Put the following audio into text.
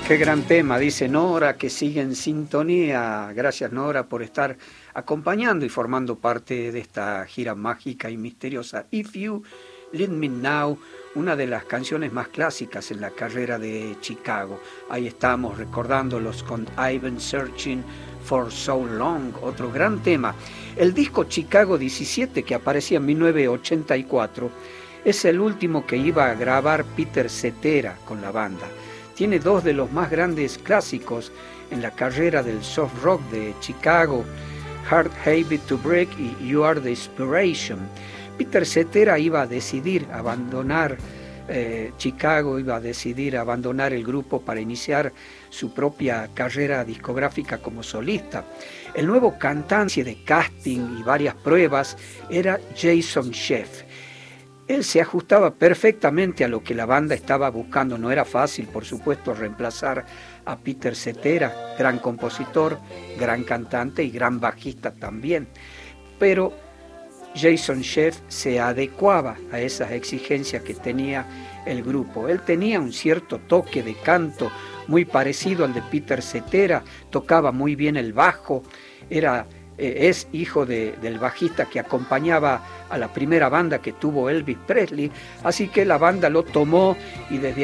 Qué gran tema, dice Nora, que sigue en sintonía. Gracias, Nora, por estar acompañando y formando parte de esta gira mágica y misteriosa. If You Lead Me Now, una de las canciones más clásicas en la carrera de Chicago. Ahí estamos recordándolos con I've Been Searching for So Long, otro gran tema. El disco Chicago 17, que aparecía en 1984, es el último que iba a grabar Peter Cetera con la banda. Tiene dos de los más grandes clásicos en la carrera del soft rock de Chicago, Hard Habit to Break y You Are the Inspiration. Peter Cetera iba a decidir abandonar Chicago, iba a decidir abandonar el grupo para iniciar su propia carrera discográfica como solista. El nuevo cantante de casting y varias pruebas era Jason Scheff. Él se ajustaba perfectamente a lo que la banda estaba buscando. No era fácil, por supuesto, reemplazar a Peter Cetera, gran compositor, gran cantante y gran bajista también. Pero Jason Scheff se adecuaba a esas exigencias que tenía el grupo. Él tenía un cierto toque de canto muy parecido al de Peter Cetera, tocaba muy bien el bajo, es hijo del bajista que acompañaba a la primera banda que tuvo Elvis Presley, así que la banda lo tomó y desde